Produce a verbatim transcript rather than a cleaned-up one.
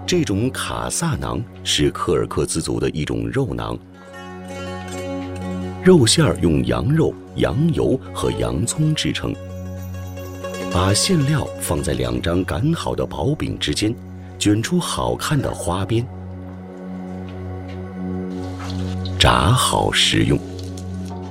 这种卡萨馕是柯尔克孜族的一种肉馕，肉馅儿用羊肉、羊油和洋葱制成，把馅料放在两张擀好的薄饼之间，卷出好看的花边，炸好食用。